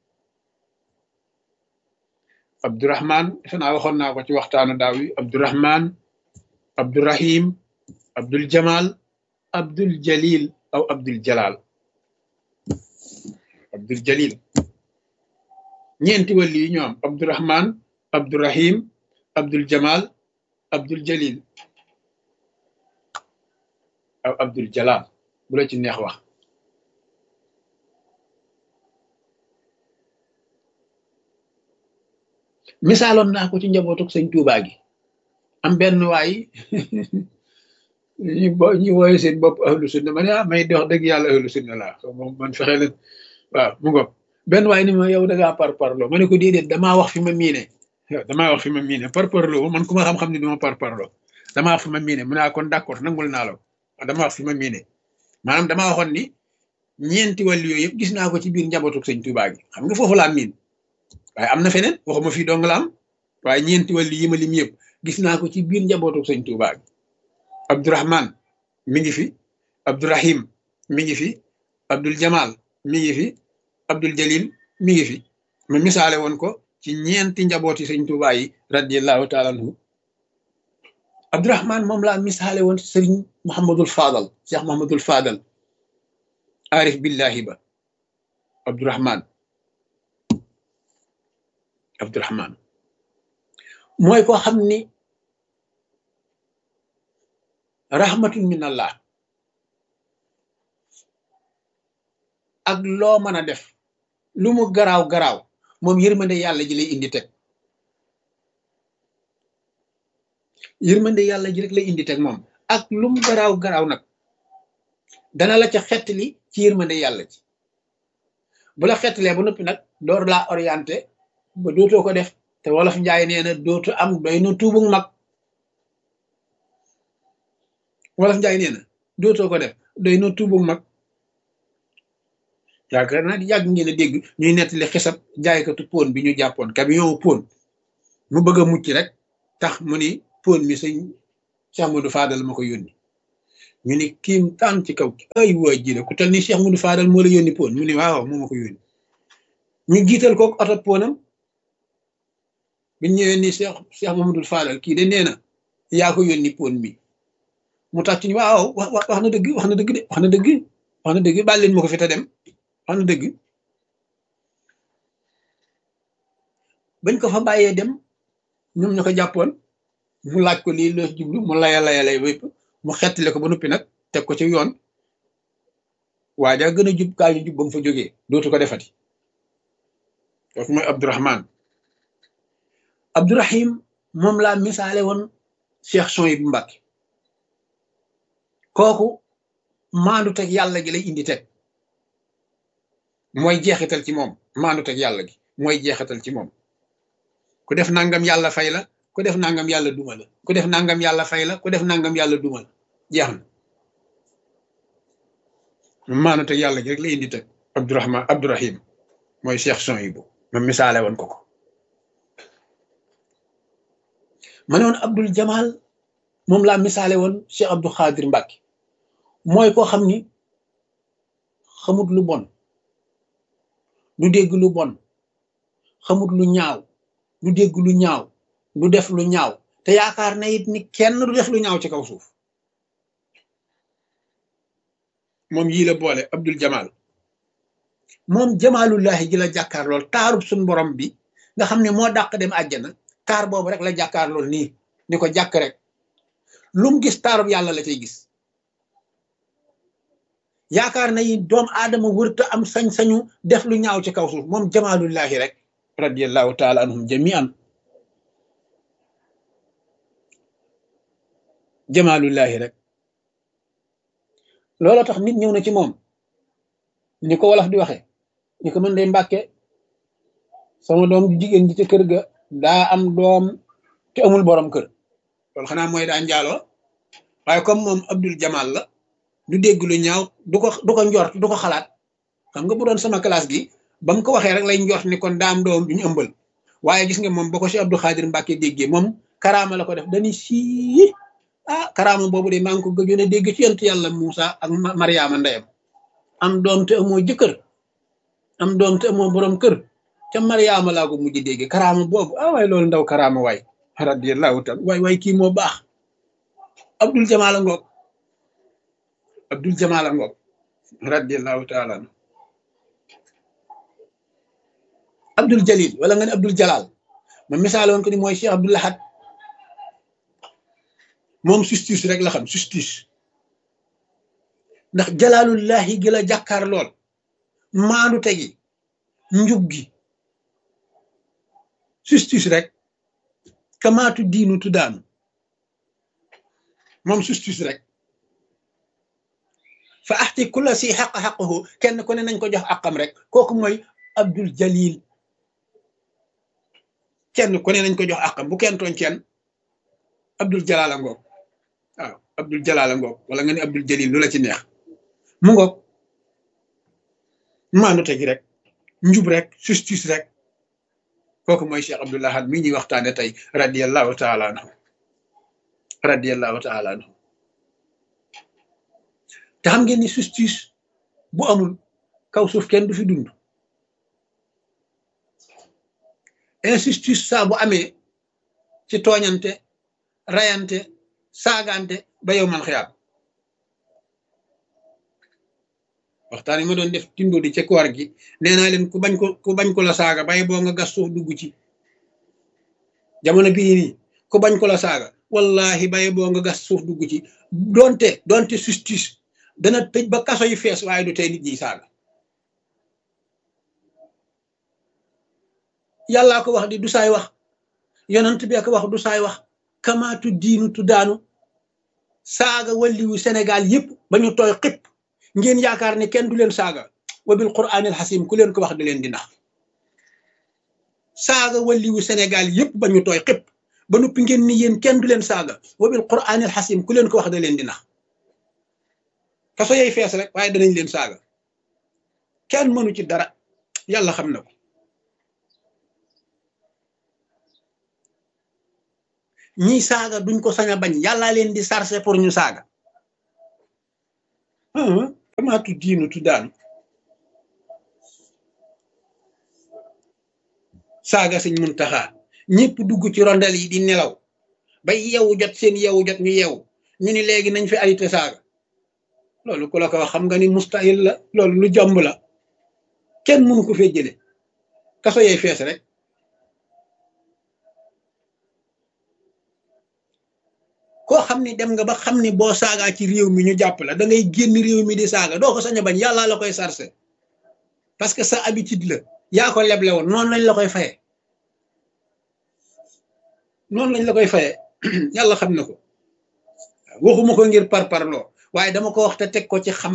Abdurahman defe naa waxoon naa ko ci waxtaanu daaw yi Abdurahman Abdurahim Abdul Jamal Abdul Jalil aw Abdul Jalal Abdul Jalil ñeenti walli yi ñoo am Abdurahman Abdurahim Abdul Jamal Abdul Jalil aw Abdul Jalal bu la ci neex wax misaaloon naa ko ci njabootuk sëñ Tuubaa gi am benn waay ñu bo ñu wooye seen bopp ahlu sunna ma ne ah may dox dëgg yàlla ahlu sunna laa moom man fexe leen waaw mu ngoog benn waay ni ma yow da ngaa par parloo ma ne ko déedéet damaa wax fi ma miine damaa wax fi ma miine par parloo man ku ma xam-xam ne duma par parloo damaa wax fi ma miine mu naa kon d'accord nangul naa la damaa wax fi ma miine maanaam damaa waxoon ni ñeenti wàll yooyu yëpp gis naa ko ci biir njabootuk sëñ Tuubaa gi xam nga foofu laa miin waaye am na feneen waxuma fii dong la am waaye ñeenti wàll yi ma lim yëpp gis naa ko ci biir njabootuk sëñ Tuubaa gi Abdurahman mi ngi fi Abdurahim mi ngi fi Abdul Jamal mi ngi fi Abdul Jalil mi ngi fi ma misaale woon ko ci ñeenti njabooti sëñ Tuubaa yi radiyallahu taala anhu Abdurahman moom laa misaale woon sëriñ Muhammadul Fadal Cheikh Muhammadul Fadal arif billahi ba Abdurahman Abdurahman mooy koo xam ni rahmatun min allah ak loo mën a def lu mu garaaw garaaw moom yërmande yàlla ji lay indi teg yërmande yàlla ji rek lay indi teg moom ak lu mu garaaw garaaw nag dana la ca xettali ci yërmande yàlla ji bu la xettalee ba noppi nag door laa orienté ba dootoo ko def te wolof njaay nee na dootu am doy na tuubug mag wolof njaay nee na dootoo ko def doy na tuubug mag yaakaar naa di yàgg ngeen a dégg ñuy nettali xisab jaaykatu pon bi ñu jàppoon camion pon mu bëgg a mucc rek tax mu ni pon mi sëñ Cheikh Modou Fadal ma ko yónni ñu ni kiim taan ci kaw ay waa ji la ku tal ni Cheikh Modou Fadal moo la yónni poon mu ni waaw moo ma ko yónni ñu giital ko oto poonam biñ ñëwee ni Cheikh Cheikh Mamadou Fadal kii de nee na yaa ko yónni poon mi mu tàcc ni waaw wax wax na dëgg wax na dëgg de wax na dëgg wax na dëgg baal leen ma ko fi te dem wax na dëgg bañ ko fa bàyyee dem ñoom ñu ko jàppoon mu laaj ko lii loo jublu mu laya laya lay wépp mu xettile ko ba noppi nag teg ko ci yoon waa ja gën a jub kaa ñu jub ba mu fa jógee dootu ko defati kooku mooy Abdourahman Abdourahim moom laa misaale woon Cheikh Souhaïbou Mbacké kooku maandu teg yàlla gi lay indi teg mooy jeexital ci moom maandu teg yàlla gi mooy jeexital ci moom ku def nangam yàlla fay la ku def nangam yàlla duma la ku def nangam yàlla fay la ku def nangam yàlla duma la jeex na maandu teg yàlla gi rek lay indi teg Abdourahman Abdourahim mooy Cheikh Souhaïbou ma misaale woon ko ko ma ne woon Abdul Jamal moom laa misaale woon Cheikh Abdou Khadir Mbacké mooy koo xam ni xamut lu bon du dégg lu bon xamut lu ñaaw du dégg lu ñaaw du def lu ñaaw te yaakaar na it ni kenn du def lu ñaaw ci kaw suuf moom yii la boole Abdul Jamal moom jamaalullahi ji la jàkkaar lool taarub suñ borom bi nga xam ne moo dàq dem àjjana taar boobu rek la jàkkaar lool nii ni ko jàkk rek lu mu gis taarub yàlla la cay gis yaakaar na yi doom aadama wërta am sañ-sañu def lu ñaaw ci kaw suuf moom jamaalullahi rek radiyallahu taala anhum jami'an jamaalullahi rek loolu tax nit ñëw na ci moom ni ko wolof di waxe ni ko mën de Mbàkke sama doom ju jigéen ji ca kër ga daa am doom te amul borom kër loolu xanaa mooy daa njaaloo waaye comme moom Abdul Jamal la du dégg lu ñaaw du ko du ko njort du ko xalaat xam nga bu doon sama classe gi ba mu ko waxee rek lay njort ni kon daa am doom bi ñu ëmbal waaye gis nga moom ba ko si Abdou Khadir Mbacké déggee moom karaama la ko def dañuy sii ah karaama boobu de maa ngi ko gëjoon a dégg ci yonent yàlla Moussa ak Mariama ndeyam am doom te amoo jëkkër am doom te amoo borom kër ca Mariama laa ko mujj dégg karaama boobu ah waay loolu ndaw karaama waay radiyallahu taala waay waay kii moo baax Abdul Jamal a ngoog Abdul Jamal a ngoog radiyallahu taala Abdul Jalil wala nga ne Abdul Jalal ma misaale woon ko ni mooy Cheikh Abdou Lahad moom justice rek la xam justice ndax jalaalullahi gi la jàkkaar lool maandu tegi njub gi justice rek kamaatu diinu tuddaanu moom justice rek fa axti kulla si xaq xaqahu kenn ku ne nañ ko jox àqam rek kooku mooy Abdul Jalil kenn ku ne nañ ko jox àqam bu kenn tooñ kenn Abdul Jalal a ngoog waaw Abdul Jalal a ngoog wala nga ne Abdul Jalil lu la ci neex mu ngoog maandu tegi rek njub rek justice rek kooku mooy Cheikh Abdou Lahad mi ñuy waxtaane tey radiyallahu taala anhu radiyallahu taala anhu te xam ngeen ni justice bu amul kaw suuf kenn du fi dund injustice saa bu amee ci tooñante rayante saagante ba yow man xiyaam waxtaan yi ma doon def tindo di ca koor gi nee naa leen ku bañ ko ku bañ ko la saaga bay boo nga gas suuf dugg ci jamono bii nii ku bañ ko la saaga wallahi bay boo nga gas suuf dugg ci doonte doonte justice dana tëj ba kaso yi fees waaye du tey nit ñi saaga yàllaa ko wax di du saay wax yonent bi ko wax du saay wax kamaatu diinu tu daanu saaga walliwu Sénégal yëpp ba ñu tooy xëpp ngeen yaakaar ne kenn du leen saaga wa bil qur'anil hasim ku leen ko wax da leen di nax saaga walliwu Sénégal yëpp ba ñu tooy xëpp ba noppi ngeen ni yéen kenn du leen saaga wa bil qur'anil hasim ku leen ko wax da leen di nax kaso yey fees rek waaye danañ leen saaga kenn mënu ci dara yàlla xam na ko ñi saaga duñ ko sañ a bañ yàlla leen di sarse pour ñu saaga ah kamaatu diinu tu daanu saaga sëñ Muntaxa ñëpp dugg ci rondal yi di nelaw ba yeewu jot seen yeewu jot ñu yeewu ñu ni léegi nañ fi arrêté saaga loolu ku la ko wax xam nga ni mustahil la loolu lu jomb la kenn mënu ko fee jële kaso yey fees rek koo xam ni dem nga ba xam ni boo saagaa ci réew mi ñu jàpp la da ngay génn réew mi di saaga doo ko sañ a bañ yàllaa la koy sarse parce que sa habitude la yaa ko leble woon noonu lañ la koy faye noonu lañ la koy faye yàlla xam na ko waxuma ko ngir parparloo waaye dama ko wax te teg ko ci xam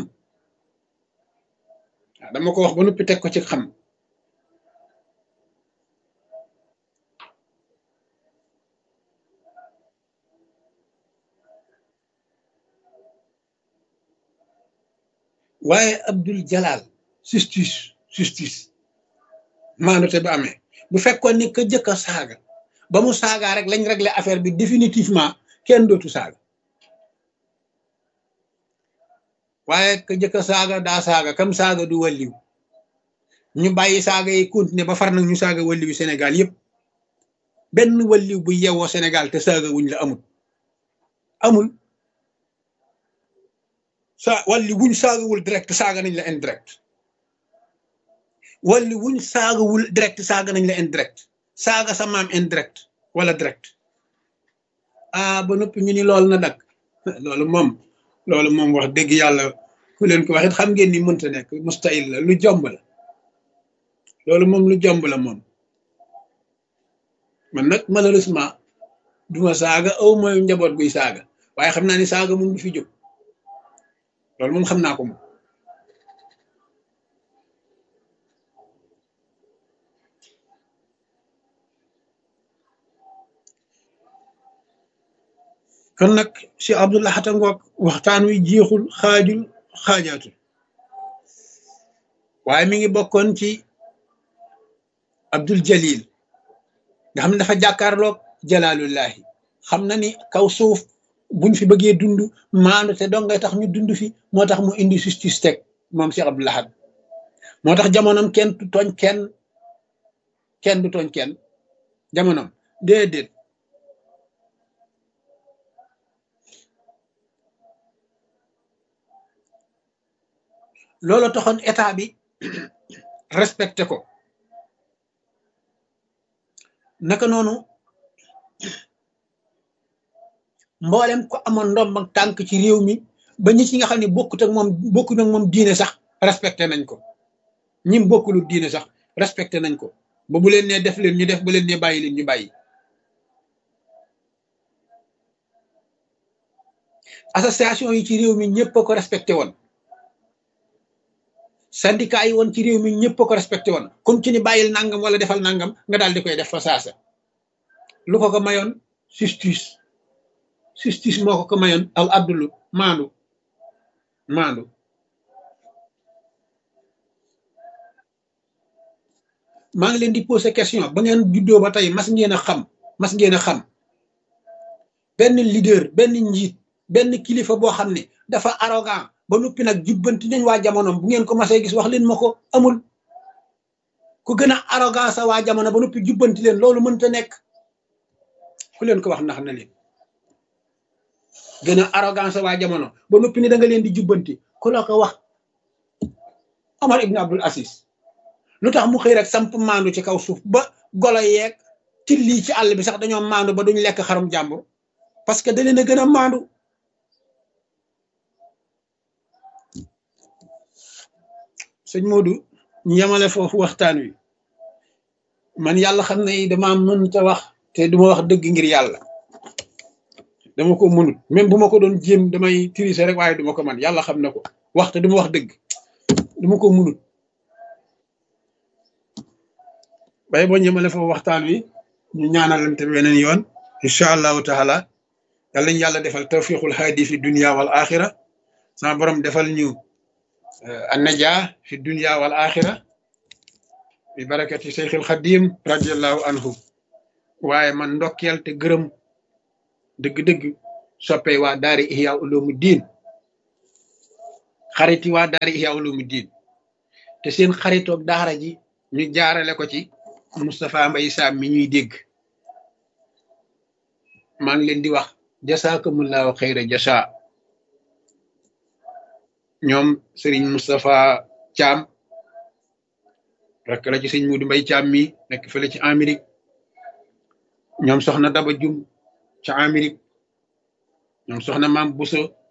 waaw dama ko wax ba noppi teg ko ci xam waaye Abdul Jalal justice justice maandote ba amee bu fekkoon ni ka jëkk a saaga ba mu saagaa rek lañ réglé affaire bi définitivement kenn dootu saaga waaye ka jëkk a saaga daa saaga kam saaga du wàlliw ñu bàyyi saaga yi continuer ba far nag ñu saaga wàlliwu Sénégal yëpp benn wàlliw bu yewoo Sénégal te saaga wuñ la amul amul sa wàlli wuñ saagawul direct saaga nañ la indirect wàlli wuñ saagawul direct saaga nañ la indirect saaga sa maam indirect wala direct ah ba noppi ñu ni loolu na dak loolu moom loolu moom wax dëgg yàlla ku leen ko waxit xam ngeen ni mënta nekk mustahil la lu jomb la loolu moom lu jomb la moom man nag malheureusement duma saaga aw mooy njaboot guy saaga waaye xam naa ni saaga moom du fi jóg loolu moom xam naa ko moom kon nag si Abdullah Xata ngoog waxtaan wi jeexul xaajul xaajaatul waaye mi ngi bokkoon ci Abdul Jalil nga xam ne dafa jàkkaarloog jalaalullahi xam na ni kaw suuf buñ fi bëggee dund maandu te dong ngay tax ñu dund fi moo tax mu indi justice teg moom Cheikh Abdou Lahad moo tax jamonoom kenn du tooñ kenn kenn du tooñ kenn jamonoom déedéet loolu taxoon état bi respecté ko naka noonu mboolem ko amoon ndomb ak tànk ci réew mi ba ñi ci nga xam ne bokkut ak moom bokkut ak moom diine sax respecté nañ ko ñim bokkulu diine sax respecté nañ ko ba bu leen nee def leen ñu def bu leen nee bàyyi leen ñu bàyyi association yi ci réew mi ñëpp a ko respecté woon syndicat yi woon ci réew mi ñëpp a ko respecté woon comme ci ni bàyyil nangam wala defal nangam nga daal di koy def fa saasa lu ko ko mayoon justice justice moo ko ko mayoon al abdulu maandu maandu maa ngi leen di poser question ba ngeen juddoo ba tey mas ngeen a xam mas ngeen a xam benn leader benn njiit benn kilifa boo xam ne dafa arrogant ba noppi nag jubbanti nañ waa jamonoom bu ngeen ko masee gis wax leen ma ko amul ku gën a arrogant sa waa jamono ba noppi jubbanti leen loolu mënta nekk ku leen ko wax ndax na leen gën a arrogant sa waa jamono ba noppi ni da nga leen di jubbanti ku la ko wax Omar ibn Abdul Aziz lu tax mu xëy rek samp maandu ci kaw suuf ba golo yeeg ci lii ci àll bi sax dañoo maandu ba duñ lekk xarum jàmbur parce que da leen a gën a maandu sëñ Modou ñu yemale foofu waxtaan wi man yàlla xam ne dama mënta wax te duma wax dëgg ngir yàlla dama ko mënut même bu ma ko doon jéem damay tricher rek waaye duma ko man yàlla xam na ko wax te duma wax dëgg duma ko mënut bay boo ñemale foofu waxtaan wi ñu ñaanalante beneen yoon incha allahu taala yàlla ñu yàlla defal tawfiqul haadi fi dunia wal axira sama borom defal ñu annaja fi dunia wal axira bi barakati Seyxul Xadim radiallahu anhu waaye man ndokkeel te gërëm dëgg-dëgg soppee waa daari Ihya Ulumuddin xariti waa daara Ihya Ulumuddin te seen xaritoog daara ji ñu jaarale ko ci Moustapha Mbaye Sam mi ñuy dégg maa ngi leen di wax jasaakumullahu xayra jasa ñoom Serigne Moustapha Thiam rek la ci sëñ Mudu Mbay Thiam mi nekk fële ci Amérique ñoom soxna Daba Jum ca Amérique ñoom soxna Maam Buso